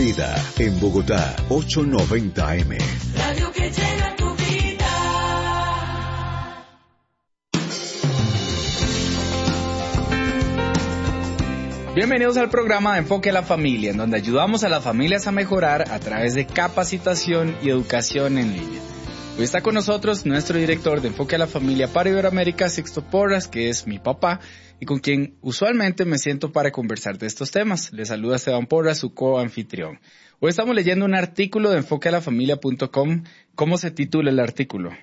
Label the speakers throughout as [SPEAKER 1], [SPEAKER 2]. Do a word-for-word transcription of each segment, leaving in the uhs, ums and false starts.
[SPEAKER 1] Vida, en Bogotá, ochocientos noventa eme.
[SPEAKER 2] Radio que llega a tu vida.
[SPEAKER 3] Bienvenidos al programa de Enfoque a la Familia, en donde ayudamos a las familias a mejorar a través de capacitación y educación en línea. Hoy está con nosotros nuestro director de Enfoque a la Familia para Iberoamérica, Sixto Porras, que es mi papá y con quien usualmente me siento para conversar de estos temas. Le saluda Esteban Porras, su coanfitrión. Hoy estamos leyendo un artículo de enfoque a la familia punto com. ¿Cómo se titula el artículo?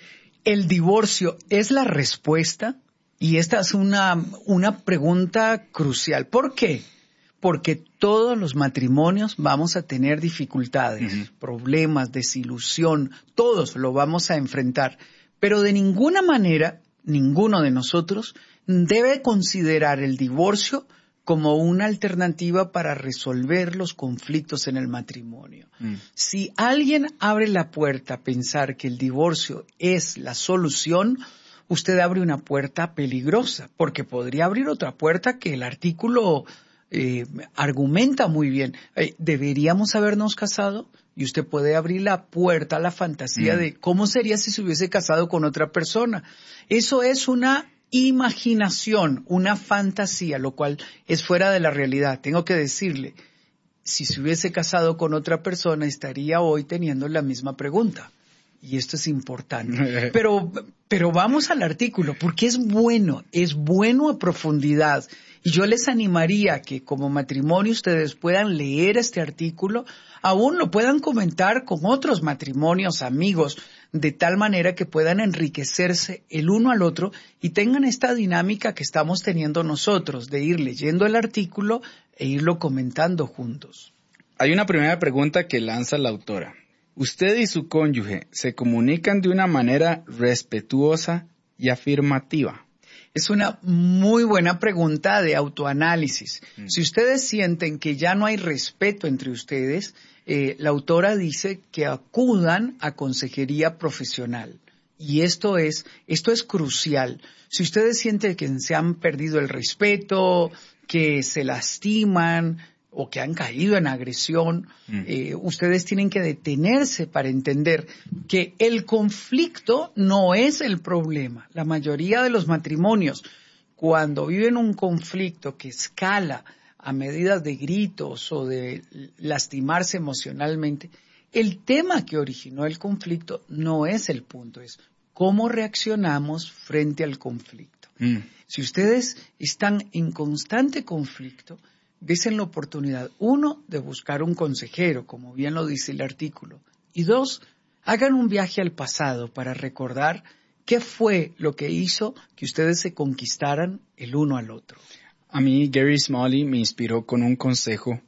[SPEAKER 4] ¿El divorcio es la respuesta? Y esta es una, una pregunta crucial. ¿Por qué? Porque todos los matrimonios vamos a tener dificultades, uh-huh. problemas, desilusión, todos lo vamos a enfrentar. Pero de ninguna manera, ninguno de nosotros debe considerar el divorcio como una alternativa para resolver los conflictos en el matrimonio. Mm. Si alguien abre la puerta a pensar que el divorcio es la solución, usted abre una puerta peligrosa, porque podría abrir otra puerta que el artículo eh, argumenta muy bien. Eh, ¿Deberíamos habernos casado? Y usted puede abrir la puerta a la fantasía mm. de cómo sería si se hubiese casado con otra persona. Eso es una imaginación, una fantasía, lo cual es fuera de la realidad. Tengo que decirle, si se hubiese casado con otra persona, estaría hoy teniendo la misma pregunta. Y esto es importante. Pero, pero vamos al artículo, porque es bueno, es bueno a profundidad. Y yo les animaría que como matrimonio ustedes puedan leer este artículo, aún lo puedan comentar con otros matrimonios, amigos, de tal manera que puedan enriquecerse el uno al otro y tengan esta dinámica que estamos teniendo nosotros, de ir leyendo el artículo e irlo comentando juntos.
[SPEAKER 3] Hay una primera pregunta que lanza la autora. ¿Usted y su cónyuge se comunican de una manera respetuosa y afirmativa?
[SPEAKER 4] Es una muy buena pregunta de autoanálisis. Mm. Si ustedes sienten que ya no hay respeto entre ustedes, eh, la autora dice que acudan a consejería profesional. Y esto es, esto es crucial. Si ustedes sienten que se han perdido el respeto, que se lastiman o que han caído en agresión, mm. eh, ustedes tienen que detenerse para entender que el conflicto no es el problema. La mayoría de los matrimonios, cuando viven un conflicto que escala a medida de gritos o de lastimarse emocionalmente, el tema que originó el conflicto no es el punto, es cómo reaccionamos frente al conflicto. Mm. Si ustedes están en constante conflicto, desen la oportunidad, uno, de buscar un consejero, como bien lo dice el artículo, y dos, hagan un viaje al pasado para recordar qué fue lo que hizo que ustedes se conquistaran el uno al otro.
[SPEAKER 3] A mí, Gary Smalley me inspiró con un consejo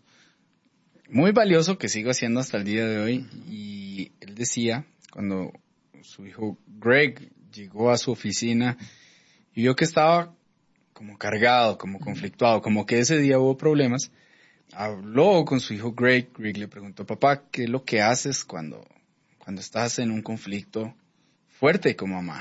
[SPEAKER 3] muy valioso que sigo haciendo hasta el día de hoy, y él decía, cuando su hijo Greg llegó a su oficina y vio que estaba como cargado, como conflictuado, como que ese día hubo problemas, habló con su hijo Greg. Greg le preguntó, papá, ¿qué es lo que haces cuando, cuando estás en un conflicto fuerte con mamá?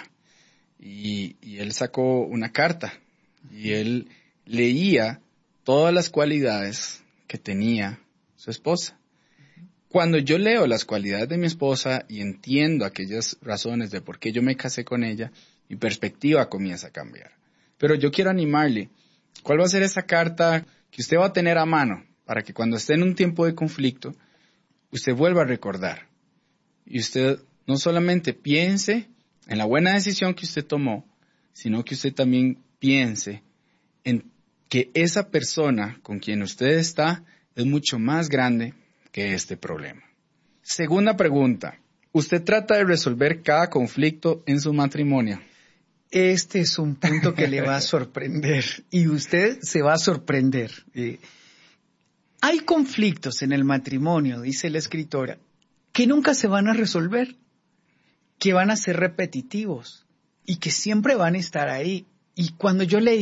[SPEAKER 3] Y, y él sacó una carta y él leía todas las cualidades que tenía su esposa. Cuando yo leo las cualidades de mi esposa y entiendo aquellas razones de por qué yo me casé con ella, mi perspectiva comienza a cambiar. Pero yo quiero animarle, ¿cuál va a ser esa carta que usted va a tener a mano para que cuando esté en un tiempo de conflicto, usted vuelva a recordar? Y usted no solamente piense en la buena decisión que usted tomó, sino que usted también piense en que esa persona con quien usted está es mucho más grande que este problema. Segunda pregunta, ¿usted trata de resolver cada conflicto en su matrimonio?
[SPEAKER 4] Este es un punto que le va a sorprender y usted se va a sorprender. Eh, hay conflictos en el matrimonio, dice la escritora, que nunca se van a resolver, que van a ser repetitivos y que siempre van a estar ahí. Y cuando yo leí